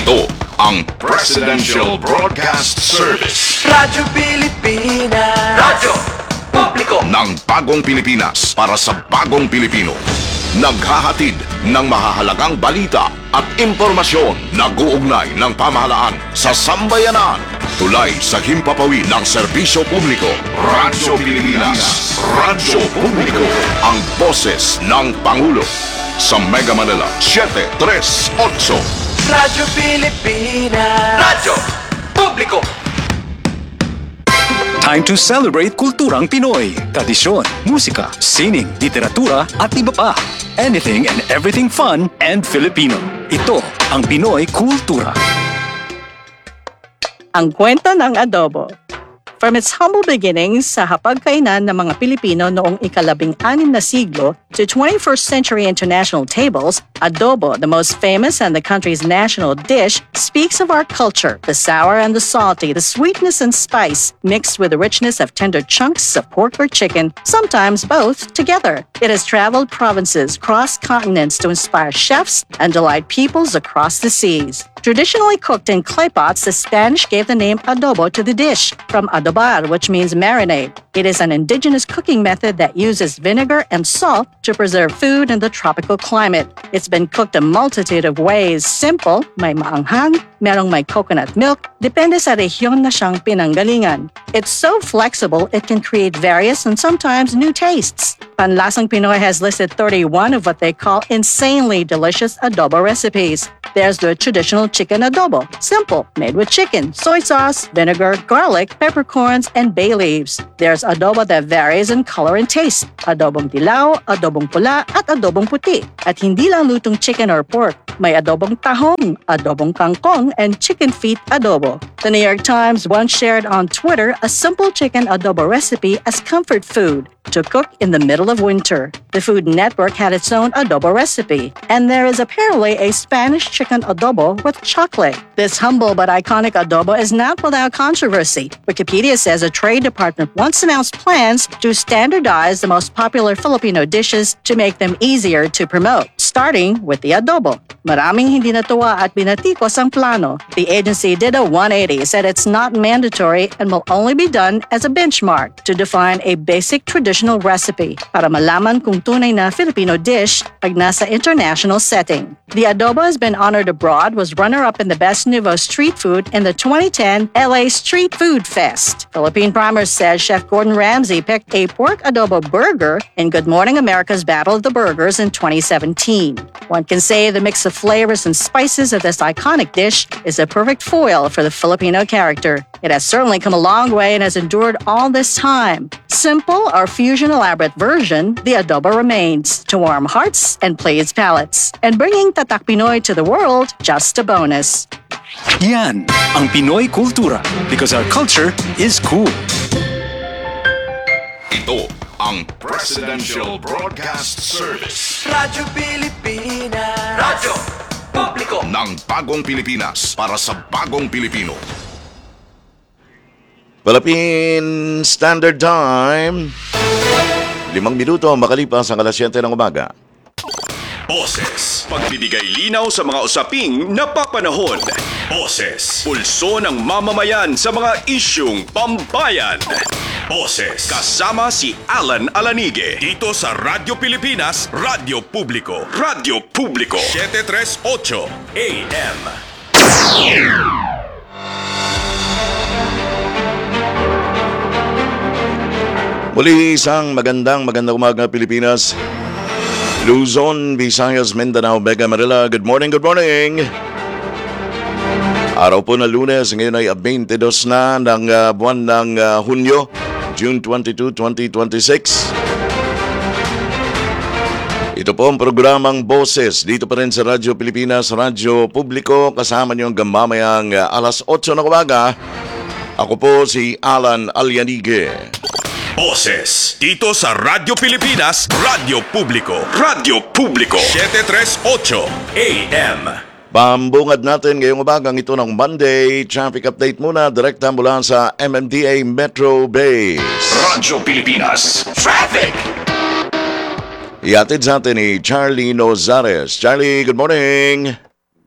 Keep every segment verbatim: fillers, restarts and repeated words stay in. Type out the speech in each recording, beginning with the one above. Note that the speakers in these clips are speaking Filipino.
Ito ang Presidential Broadcast Service. Radyo Pilipinas. Radyo Publiko Ng bagong Pilipinas para sa bagong Pilipino. Naghahatid ng mahahalagang balita at impormasyon na guugnay ng pamahalaan sa sambayanan. Tulay sa himpapawid ng serbisyo publiko. Radyo Pilipinas. Radyo Publiko. Ang boses ng Pangulo. Sa Mega Manila, seven three eight. Radyo Pilipinas. Radyo Publiko. Time to celebrate kulturang Pinoy. Tradisyon, musika, sining, literatura at iba pa. Anything and everything fun and Filipino. Ito ang Pinoy Kultura. Ang kwento ng adobo. From its humble beginnings sa hapagkainan ng mga Pilipino noong ikalabing-anim na siglo to twenty-first century international tables, adobo, the most famous and the country's national dish, speaks of our culture, the sour and the salty, the sweetness and spice, mixed with the richness of tender chunks of pork or chicken, sometimes both together. It has traveled provinces, crossed continents to inspire chefs and delight peoples across the seas. Traditionally cooked in clay pots, the Spanish gave the name adobo to the dish, from adobar, which means marinade. It is an indigenous cooking method that uses vinegar and salt to preserve food in the tropical climate. It's been cooked a multitude of ways. Simple, may maanghang, merong may coconut milk, depende sa rehiyon na siyang pinanggalingan. It's so flexible, it can create various and sometimes new tastes. Panlasang Pinoy has listed thirty-one of what they call insanely delicious adobo recipes. There's the traditional chicken adobo, simple, made with chicken, soy sauce, vinegar, garlic, peppercorns, and bay leaves. There's adobo that varies in color and taste, adobong dilaw, adobong pula, at adobong puti. At hindi lang lutong chicken or pork, may adobong tahong, adobong kangkong, and chicken feet adobo. The New York Times once shared on Twitter a simple chicken adobo recipe as comfort food to cook in the middle of winter. The Food Network had its own adobo recipe, and there is apparently a Spanish chicken adobo with chocolate. This humble but iconic adobo is not without controversy. Wikipedia says a trade department once announced plans to standardize the most popular Filipino dishes to make them easier to promote, starting with the adobo. Maraming hindi natuwa at binatikos ang plano. The agency did a one eighty, said it's not mandatory and will only be done as a benchmark to define a basic traditional recipe para malaman kung tunay na Filipino dish pag nasa international setting. The adobo has been honored abroad, was runner-up in the Best Nouveau Street Food in the twenty ten L A Street Food Fest. Philippine Primer says Chef Gordon Ramsay picked a pork adobo burger in Good Morning America's Battle of the Burgers in twenty seventeen. One can say the mix of flavors and spices of this iconic dish is a perfect foil for the Filipino character. It has certainly come a long way and has endured all this time. Simple or fusion elaborate version, the adobo remains to warm hearts and please palates. And bringing Tatak Pinoy to the world, just a bonus. Yan ang Pinoy Kultura, because our culture is cool. Ito ang Presidential Broadcast Service. Radyo Pilipinas. Radyo Publiko Ng bagong Pilipinas para sa bagong Pilipino. Philippine Standard Time. Limang minuto makalipas ang alas siyete ng umaga. Boses, pagbibigay linaw sa mga usaping napapanahon. Boses, pulso ng mamamayan sa mga isyung pambayan. Boses, kasama si Alan Alanige dito sa Radyo Pilipinas, Radyo Publiko. Radyo Publiko, seven three eight A M. Muli isang magandang magandang umaga Pilipinas. Luzon, Visayas, Mindanao, Mega Manila. Good morning, good morning. Araw po na Lunes, ngayon ay twenty-two na ng uh, buwan ng uh, Hunyo, June twenty-second, twenty twenty-six. Ito po ang programang Boses dito pa rin sa Radyo Pilipinas, Radyo Publiko. Kasama niyo hanggang mamayang uh, alas eight ng umaga. Ako po si Alan Alianige. Boses, dito sa Radyo Pilipinas, Radyo Publiko. Radyo Publiko, seven three eight A M. Pambungad natin ngayong umagang ito ng Monday. Traffic update muna, direkta mula sa M M D A Metro Base. Radyo Pilipinas Traffic. Iatid sa atin ni Charlie Nozares. Charlie, good morning.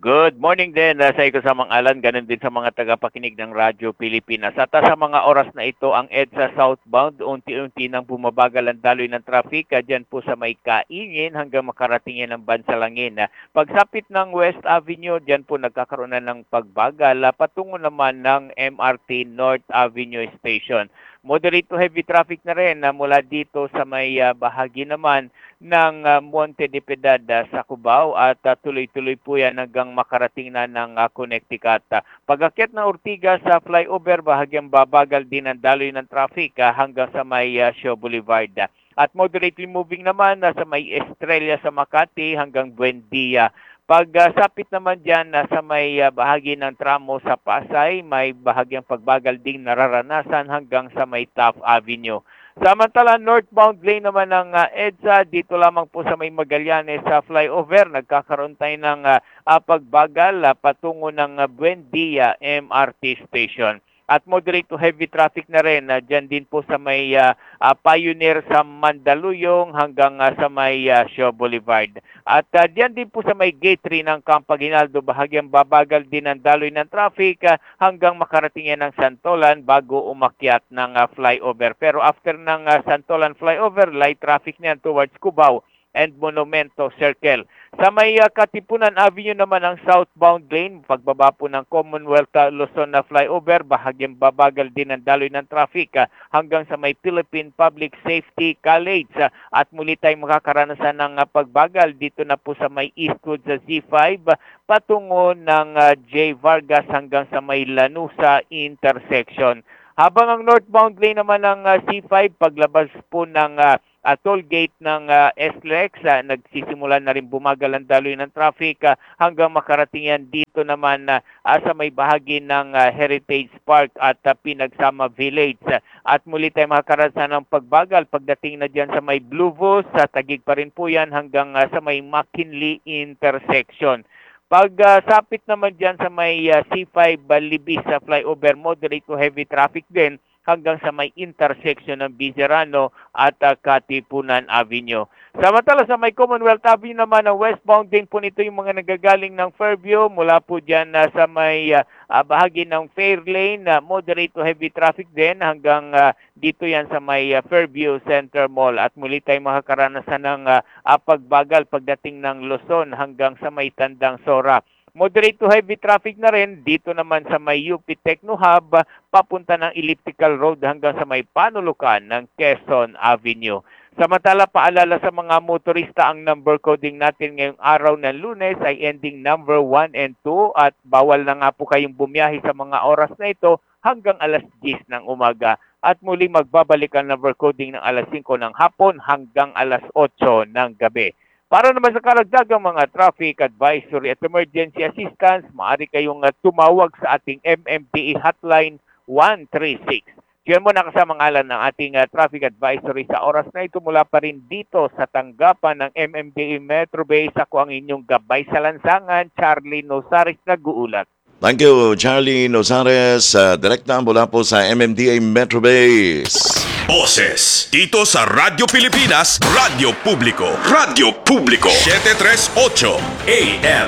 Good morning din uh, sa ikasamang Alan, ganun din sa mga tagapakinig ng Radyo Pilipinas. At uh, sa mga oras na ito, ang EDSA southbound, unti-unti nang bumabagal ang daloy ng traffic uh, dyan po sa may Kaingin hanggang makarating yan ng Bansalangin. Uh, pagsapit ng West Avenue, dyan po nagkakaroon na ng pagbagal uh, patungo naman ng M R T North Avenue Station. Moderate to heavy traffic na rin uh, mula dito sa may uh, bahagi naman ng uh, Monte de Piedad uh, sa Cubao at uh, tuloy-tuloy po yan hanggang makarating na ng uh, Connecticut. Uh, pag-akyat ng Ortigas sa flyover, bahagyang babagal din ang daloy ng traffic uh, hanggang sa may uh, Shaw Boulevard. Uh, at moderately moving naman uh, sa may Estrella sa Makati hanggang Buendia. Pag uh, sapit naman dyan uh, sa may uh, bahagi ng tramo sa Pasay, may bahagyang pagbagal ding nararanasan hanggang sa may Taft Avenue. Samantala, northbound lane naman ng uh, EDSA, dito lamang po sa may Magallanes sa flyover, nagkakaroon tayo ng uh, uh, pagbagal uh, patungo ng uh, Buendia M R T Station. At moderate to heavy traffic na rin uh, dyan din po sa may uh, uh, Pioneer sa Mandaluyong hanggang uh, sa may uh, Shaw Boulevard. At uh, dyan din po sa may Gate three ng Campaginaldo, bahagyang babagal din ang daloy ng traffic uh, hanggang makarating yan ng Santolan bago umakyat ng uh, flyover. Pero after ng uh, Santolan flyover, light traffic na yan towards Cubao and Monumento Circle. Sa may uh, Katipunan Avenue naman ang southbound lane, pagbaba po ng Commonwealth uh, Luzon na flyover, bahagyang babagal din ang daloy ng traffic uh, hanggang sa may Philippine Public Safety College. Uh, at muli tayong makakaranasan ng uh, pagbagal dito na po sa may Eastwood sa Z five, uh, patungo ng uh, J. Vargas hanggang sa may Lanusa intersection. Habang ang northbound lane naman ng uh, C five, paglabas po ng uh, uh, toll gate ng uh, S L E X, uh, nagsisimula na rin bumagal ang daloy ng traffic uh, hanggang makarating yan dito naman uh, uh, sa may bahagi ng uh, Heritage Park at uh, Pinagsama Village. Uh, at muli tayo makakaranasan ng pagbagal pagdating na dyan sa may Blue Bus, sa uh, tagig pa rin po yan hanggang uh, sa may McKinley intersection. Pag uh, sapit naman dyan sa may uh, C five Balibis sa flyover, moderate to heavy traffic din hanggang sa may intersection ng Bizerano at uh, Katipunan Avenue. Samantala sa may Commonwealth Avenue naman, ang westbound din po nito yung mga nagagaling ng Fairview mula po dyan uh, sa may uh, uh, bahagi ng Fair Lane, uh, moderate to heavy traffic din hanggang uh, dito yan sa may uh, Fairview Center Mall. At muli tayong makakaranasan ng uh, uh, pagbagal pagdating ng Luzon hanggang sa may Tandang Sora. Moderate to heavy traffic na rin dito naman sa may U P Techno Hub, papunta ng Elliptical Road hanggang sa may panulukan ng Quezon Avenue. Samantala, paalala sa mga motorista, ang number coding natin ngayong araw ng Lunes ay ending number one and two at bawal na nga po kayong bumiyahe sa mga oras na ito hanggang alas diyes ng umaga. At muli magbabalik ang number coding ng alas singko ng hapon hanggang alas otso ng gabi. Para naman sa karagdagang mga traffic advisory at emergency assistance, maaari kayong uh, tumawag sa ating M M D A hotline one three six. Diyan mo nakasama ngalan ng ating uh, traffic advisory sa oras na ito mula pa rin dito sa tanggapan ng M M D A Metro Base. Ako ang inyong gabay sa lansangan, Charlie Nosaris, nag-uulat. Thank you, Charlie Nozares, uh, direkta mula po sa M M D A Metro Base. Boses dito sa Radyo Pilipinas, Radyo Publiko, Radyo Publiko, seven thirty-eight A M.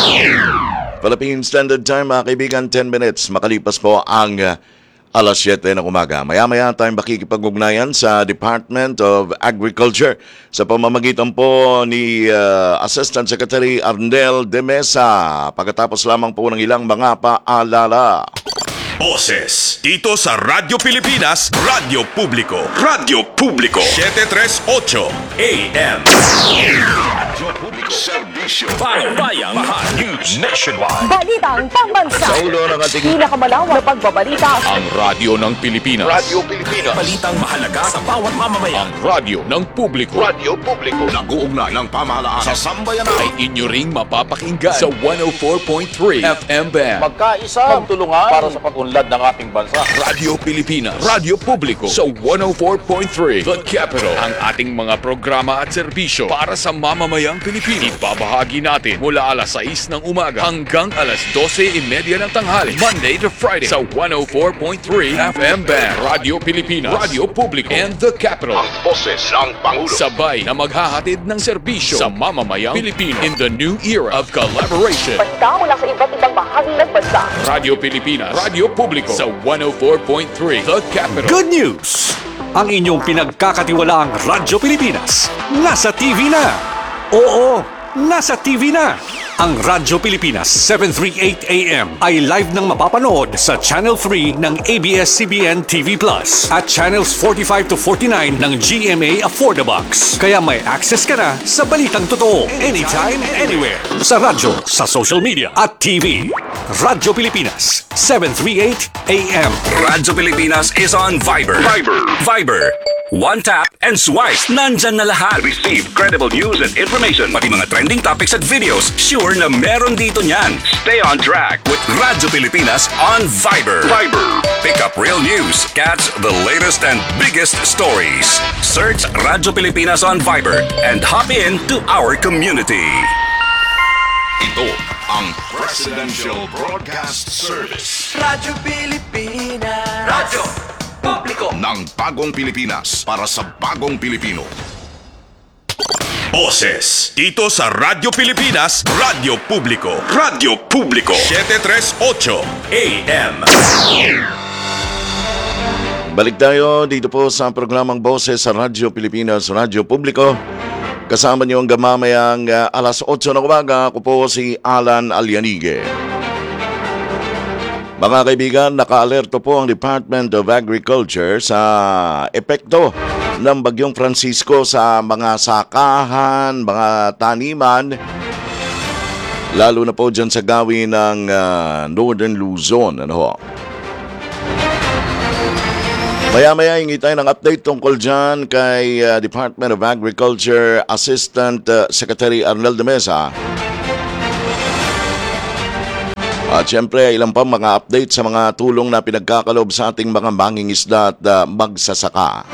Philippine Standard Time, mga kaibigan, ten minutes. Makalipas po ang uh, alas siyete ng umaga. Maya-maya tayong makikipag-ugnayan sa Department of Agriculture sa pamamagitan po ni uh, Assistant Secretary Arnel de Mesa. Pagkatapos lamang po ng ilang mga paalala. Boses dito sa Radyo Pilipinas, Radyo Publiko, Radyo Publiko, seven thirty-eight A M. Radyo Publiko Serbisyo. Bayang Mahal News Nationwide. Balitang pambansa. Sa ulo ng ating Pinakamalawak na pagbabalita. Ang radyo ng Pilipinas. Radyo Pilipinas. Balitang mahalaga sa bawat mamamayan. Ang radyo ng publiko. Radyo Publiko. Nag-uugnay ng pamahalaan sa sambayanan. Ay inyo ring mapapakinggan sa one oh four point three F M band. Magkaisa, magtulungan para sa pag-unlad ng ating bansa. Radyo Pilipinas. Radyo Publiko sa one oh four point three The Capital. Ang ating mga programa at serbisyo para sa mamamayang Pilipino. Pilipino. Ibabahagi natin mula alas sais ng umaga hanggang alas dose trenta ng tanghali. Monday to Friday sa one oh four point three F M Band. Radyo Pilipinas, Radyo Publiko, and The Capital. Ang boses ng Pangulo. Sabay na maghahatid ng serbisyo sa mamamayang Pilipino in the new era of collaboration. Banda mula sa iba't ibang bahagi ng bansa. Radyo Pilipinas, Radyo Publiko sa one oh four point three The Capital. Good news! Ang inyong pinagkakatiwalaang Radyo Pilipinas nasa T V na. Oo, nasa T V na. Ang Radyo Pilipinas seven thirty-eight A M ay live nang mapapanood sa Channel three ng A B S C B N T V Plus at Channels forty-five to forty-nine ng G M A Affordabox. Kaya may access ka na sa balitang totoo anytime, anywhere. Sa radyo, sa social media at T V. Radyo Pilipinas seven thirty-eight A M. Radyo Pilipinas is on Viber. Viber. Viber. One tap and swipe. Nandyan na lahat. Receive credible news and information. Pati mga trending topics at videos, sure na meron dito niyan. Stay on track With Radyo Pilipinas on Viber. Viber. Pick up real news. Catch the latest and biggest stories. Search Radyo Pilipinas on Viber and hop in to our community. Ito ang Presidential Broadcast Service Radyo Pilipinas. Radyo Publiko. ng Bagong Pilipinas para sa Bagong Pilipino. Boses dito sa Radyo Pilipinas, Radyo Publiko. Radyo Publiko seven thirty-eight A M. Balik tayo dito po sa programang Boses sa Radyo Pilipinas, Radyo Publiko. Kasama niyo ang gamamayang uh, alas otso ng umaga. Ako po si Alan Alianige. Mga kaibigan, naka-alerto po ang Department of Agriculture sa epekto ng Bagyong Francisco sa mga sakahan, mga taniman, lalo na po dyan sa gawin ng uh, Northern Luzon. Ano ho? Maya-maya hingi tayo ng update tungkol dyan kay uh, Department of Agriculture Assistant uh, Secretary Arnel de Mesa. At syempre, ilang pang mga update sa mga tulong na pinagkakalob sa ating mga mangingisda at uh, magsasaka.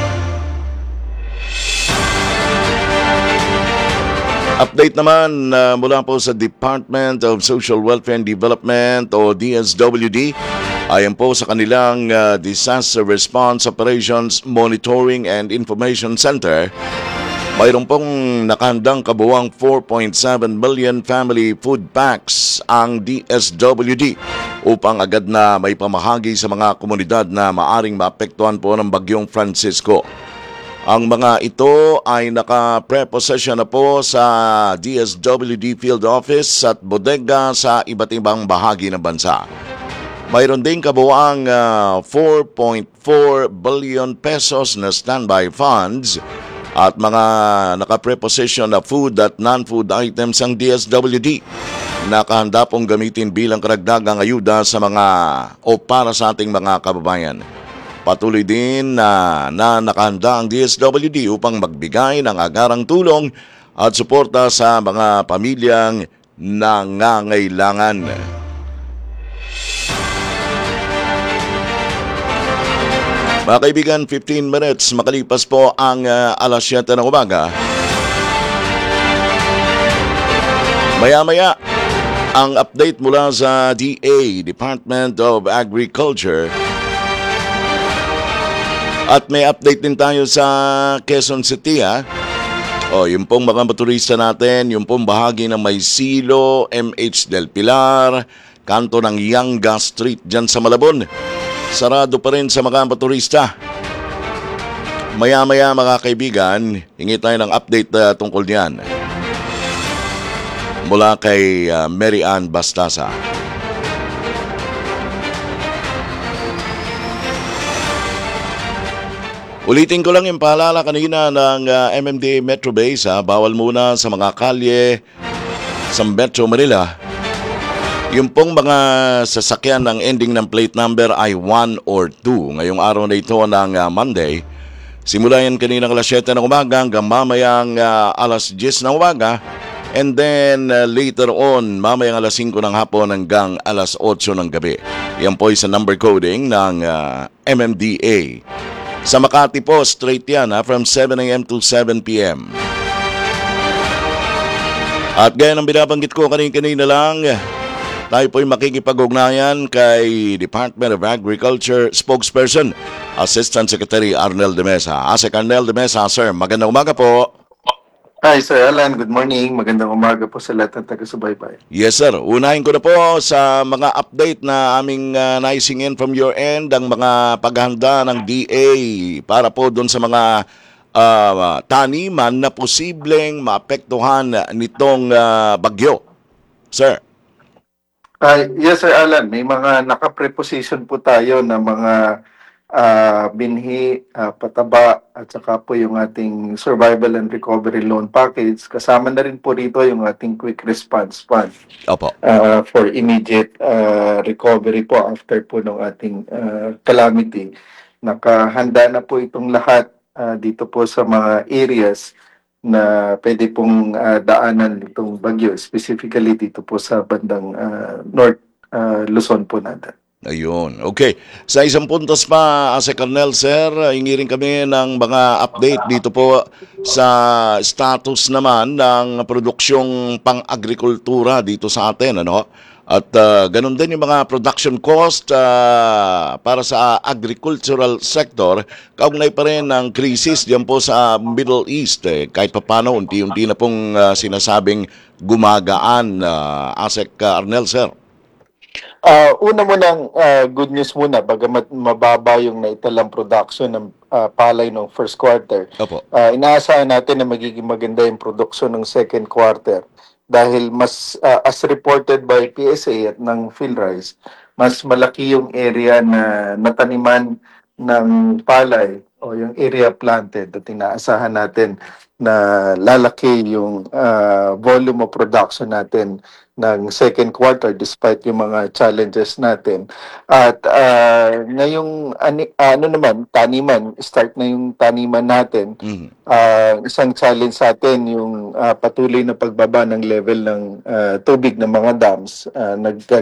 Update naman uh, mula po sa Department of Social Welfare and Development o D S W D. Ayon po sa kanilang uh, Disaster Response Operations Monitoring and Information Center, mayroon pong nakahandang kabuwang four point seven million family food packs ang D S W D upang agad na may pamahagi sa mga komunidad na maaring maapektuhan po ng Bagyong Francisco. Ang mga ito ay naka-prepossession na po sa D S W D Field Office at bodega sa iba't ibang bahagi ng bansa. Mayroon din kabuwang uh, four point four billion pesos na standby funds at mga naka-preposition na food at non-food items ang D S W D. Nakahanda pong gamitin bilang karagdagang ayuda sa mga o para sa ating mga kababayan. Patuloy din na, na nakahanda ang D S W D upang magbigay ng agarang tulong at suporta sa mga pamilyang nangangailangan. Mga kaibigan, fifteen minutes makalipas po ang uh, alas siyete ng umaga. Maya-maya, ang update mula sa D A, Department of Agriculture. At may update din tayo sa Quezon City, ha? O, yung pong mga motorista natin, yung pong bahagi ng Maysilo, M H Del Pilar, kanto ng Yanga Street dyan sa Malabon. Sarado pa rin sa mga motorista. Maya-maya mga kaibigan, hingi tayo ng update uh, tungkol diyan. Mula kay uh, Mary Ann Bastasa. Ulitin ko lang yung paalala kanina ng uh, M M D A Metro Base. Ha? Bawal muna sa mga kalye sa Metro Manila. Yung pong mga sasakyan ng ending ng plate number ay one or two. Ngayong araw na ito ng uh, Monday. Simula yan kaninang alas siyete ng umaga hanggang mamayang uh, alas diyes ng umaga. And then uh, later on, mamayang alas singko ng hapon hanggang alas otso ng gabi. Yan po ay sa number coding ng uh, M M D A. Sa Makati po, straight yan ha, from seven a m to seven p m At gaya ng binabanggit ko kanina-kanina lang, tayo po'y makikipag-ugnayan kay Department of Agriculture spokesperson, Assistant Secretary Arnel de Mesa. Asek Arnel de Mesa, sir, magandang umaga po. Hi, Sir Alan. Good morning. Magandang umaga po sa lahat ng taga-subaybay. Yes, sir. Unahin ko na po sa mga update na aming uh, naisingin from your end, ang mga paghahanda ng D A para po doon sa mga uh, taniman na posibleng maapektuhan nitong uh, bagyo. Sir. Uh, yes, Sir Alan. May mga naka-preposition po tayo na mga uh, binhi, uh, pataba, at saka po yung ating survival and recovery loan package. Kasama na rin po rito yung ating quick response fund. Opo. Uh, for immediate uh, recovery po after po ng ating uh, calamity. Nakahanda na po itong lahat uh, dito po sa mga areas na pwede pong uh, daanan itong bagyo, specifically dito po sa bandang uh, North uh, Luzon po natin. Ayun. Okay. Sa isang puntos pa, Ase Colonel, sir, hingi rin kami ng mga update dito po sa status naman ng produksyong pang-agrikultura dito sa atin, ano? At uh, ganun din yung mga production cost uh, para sa agricultural sector, kaugnay pa rin ng krisis diyan po sa Middle East. Eh. Kahit pa paano, unti-unti na pong uh, sinasabing gumagaan, uh, Asek uh, Arnel, sir. Uh, una munang uh, good news muna, bagamat mababa yung naitalang production ng uh, palay ng first quarter. Opo. Uh, inaasahan natin na magiging maganda yung production ng second quarter dahil mas uh, as reported by P S A at ng PhilRice, mas malaki yung area na nataniman ng palay o yung area planted at inaasahan natin na lalaki yung uh, volume of production natin ng second quarter despite yung mga challenges natin. At uh, ngayong ani, ano naman, taniman, start na yung taniman natin. Mm-hmm. Uh, isang challenge sa atin yung uh, patuloy na pagbaba ng level ng uh, tubig ng mga dams. Uh, nag